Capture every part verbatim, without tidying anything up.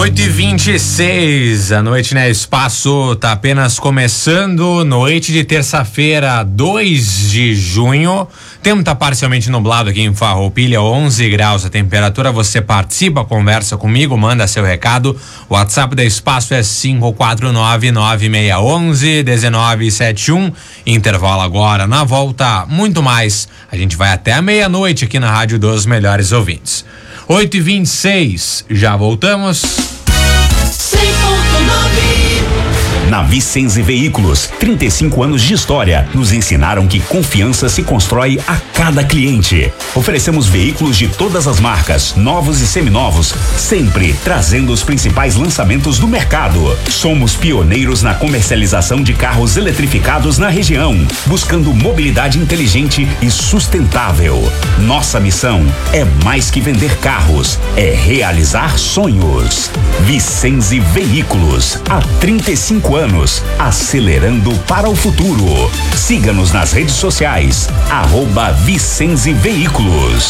oito e vinte e seis, a noite, né? Espaço tá apenas começando. Noite de terça-feira, dois de junho. Tempo tá parcialmente nublado aqui em Farroupilha, onze graus a temperatura. Você participa, conversa comigo, manda seu recado. O WhatsApp da Espaço é cinco quatro nove nove seis um um um nove sete um. Intervalo agora. Na volta, muito mais. A gente vai até a meia-noite aqui na Rádio dos Melhores Ouvintes. oito e vinte e seis, já voltamos. cem ponto nove. Na Vicenze Veículos, trinta e cinco anos de história, nos ensinaram que confiança se constrói a cada cliente. Oferecemos veículos de todas as marcas, novos e seminovos, sempre trazendo os principais lançamentos do mercado. Somos pioneiros na comercialização de carros eletrificados na região, buscando mobilidade inteligente e sustentável. Nossa missão é mais que vender carros, é realizar sonhos. Vicenze Veículos, há trinta e cinco anos, acelerando para o futuro. Siga-nos nas redes sociais, arroba Vicenze Veículos.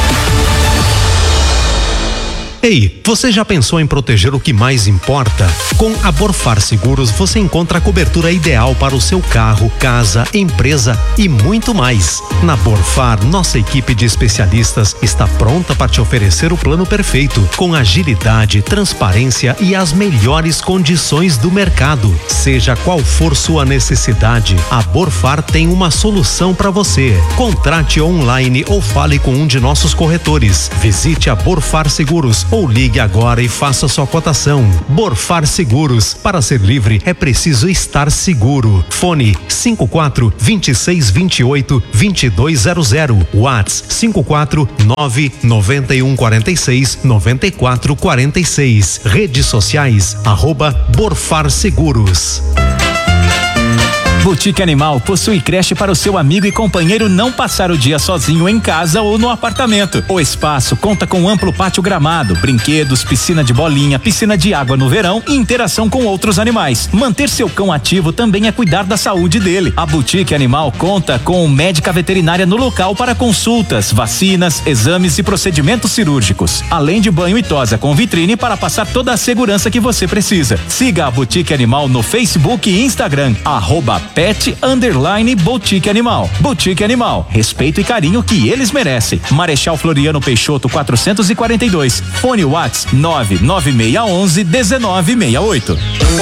Ei, você já pensou em proteger o que mais importa? Com a Borfar Seguros você encontra a cobertura ideal para o seu carro, casa, empresa e muito mais. Na Borfar, nossa equipe de especialistas está pronta para te oferecer o plano perfeito, com agilidade, transparência e as melhores condições do mercado. Seja qual for sua necessidade, a Borfar tem uma solução para você. Contrate online ou fale com um de nossos corretores. Visite a Borfar Seguros ou ligue agora e faça sua cotação. Borfar Seguros, para ser livre é preciso estar seguro. Fone cinco quatro, dois seis, dois oito, dois dois zero zero. WhatsApp cinco quatro nove, nove um quatro seis, nove quatro quatro seis. Redes sociais arroba Borfar Seguros. Boutique Animal possui creche para o seu amigo e companheiro não passar o dia sozinho em casa ou no apartamento. O espaço conta com amplo pátio gramado, brinquedos, piscina de bolinha, piscina de água no verão e interação com outros animais. Manter seu cão ativo também é cuidar da saúde dele. A Boutique Animal conta com médica veterinária no local para consultas, vacinas, exames e procedimentos cirúrgicos, além de banho e tosa com vitrine para passar toda a segurança que você precisa. Siga a Boutique Animal no Facebook e Instagram, arroba Pet Underline Boutique Animal. Boutique Animal, respeito e carinho que eles merecem. Marechal Floriano Peixoto quatrocentos e quarenta e dois. Fone WhatsApp nove nove seis um um, nove seis oito.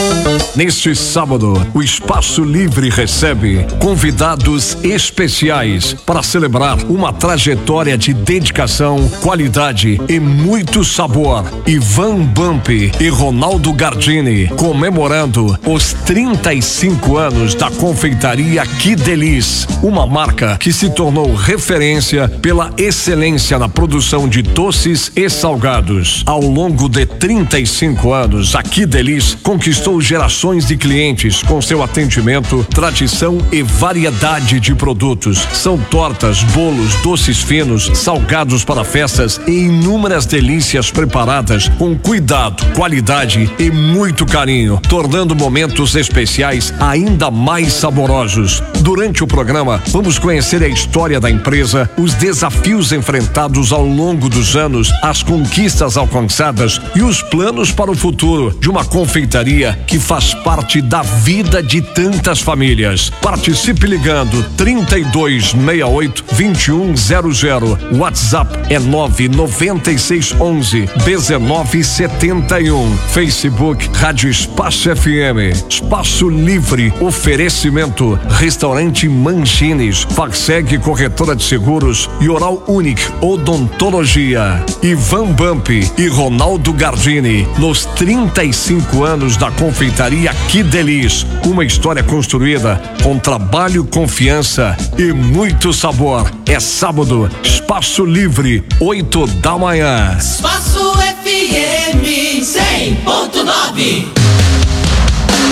Neste sábado, o Espaço Livre recebe convidados especiais para celebrar uma trajetória de dedicação, qualidade e muito sabor. Ivan Bump e Ronaldo Gardini, comemorando os trinta e cinco anos da Confeitaria Que Delice, uma marca que se tornou referência pela excelência na produção de doces e salgados. Ao longo de trinta e cinco anos, a Que Delice conquistou gerações de clientes com seu atendimento, tradição e variedade de produtos. São tortas, bolos, doces finos, salgados para festas e inúmeras delícias preparadas com cuidado, qualidade e muito carinho, tornando momentos especiais ainda mais saborosos. Durante o programa, vamos conhecer a história da empresa, os desafios enfrentados ao longo dos anos, as conquistas alcançadas e os planos para o futuro de uma confeitaria que faz parte da vida de tantas famílias. Participe ligando trinta e dois, sessenta e oito, vinte e um zero zero. WhatsApp é nove nove seis onze, dezenove setenta e um. Facebook Rádio Espaço F M. Espaço Livre, oferecimento Restaurante Manchines, Fagseg Corretora de Seguros e Oral Unique Odontologia. Ivan Bump e Ronaldo Gardini, nos trinta e cinco anos da Confeitaria Que Delice, uma história construída com trabalho, confiança e muito sabor. É sábado, Espaço Livre, oito da manhã. Espaço F M cem ponto nove.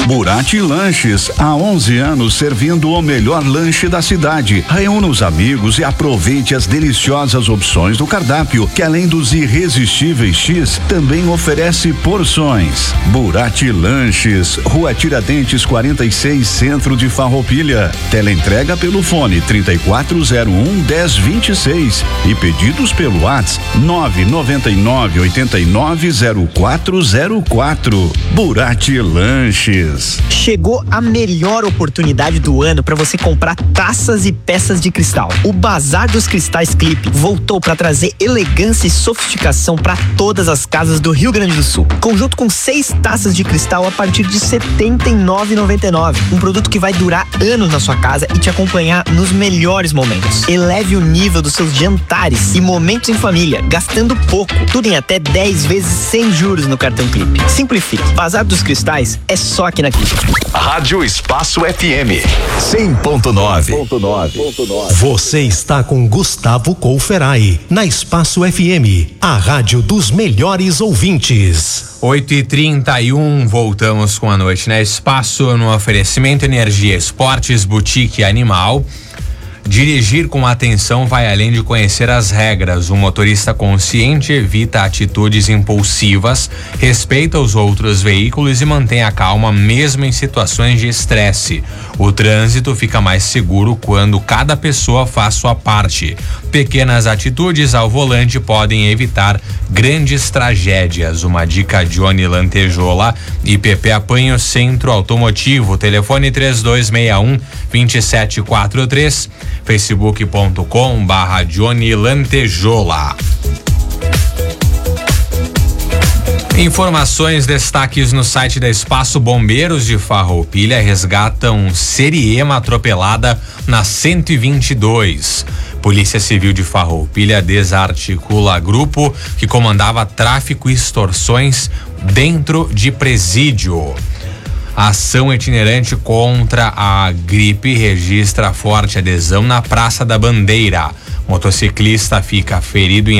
Burati Lanches, há onze anos servindo o melhor lanche da cidade. Reúna os amigos e aproveite as deliciosas opções do cardápio, que além dos irresistíveis X, também oferece porções. Burati Lanches, Rua Tiradentes quarenta e seis, Centro de Farroupilha. Teleentrega pelo fone trinta e quatro zero um, dez vinte e seis e pedidos pelo WhatsApp nove nove nove oito nove zero quatro zero quatro. Burati Lanches. Chegou a melhor oportunidade do ano para você comprar taças e peças de cristal. O Bazar dos Cristais Clipe voltou para trazer elegância e sofisticação para todas as casas do Rio Grande do Sul. Conjunto com seis taças de cristal a partir de setenta e nove reais e noventa e nove centavos. Um produto que vai durar anos na sua casa e te acompanhar nos melhores momentos. Eleve o nível dos seus jantares e momentos em família, gastando pouco. Tudo em até dez vezes sem juros no cartão Clipe. Simplifique. Bazar dos Cristais é só aqui na Clipe. Rádio Espaço F M cem ponto nove. Você está com Gustavo Couferai na Espaço F M, a rádio dos melhores ouvintes. oito e trinta e um, voltamos com a noite, né? Espaço no oferecimento Energia Esportes, Boutique Animal. Dirigir com atenção vai além de conhecer as regras. Um motorista consciente evita atitudes impulsivas, respeita os outros veículos e mantém a calma mesmo em situações de estresse. O trânsito fica mais seguro quando cada pessoa faz sua parte. Pequenas atitudes ao volante podem evitar grandes tragédias. Uma dica: Johnny Lantejola e P P Apanho Centro Automotivo. Telefone três dois seis um, dois sete quatro três. facebook ponto com barra Johnny Lantejola. Informações, destaques no site da Espaço. Bombeiros de Farroupilha resgatam Seriema atropelada na cento e vinte e dois. Polícia Civil de Farroupilha desarticula grupo que comandava tráfico e extorsões dentro de presídio. A ação itinerante contra a gripe registra forte adesão na Praça da Bandeira. Motociclista fica ferido em